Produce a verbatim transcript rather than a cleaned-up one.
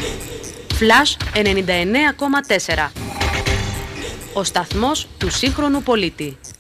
Flash ενενήντα εννέα κόμμα τέσσερα. Ο σταθμός του σύγχρονου πολίτη.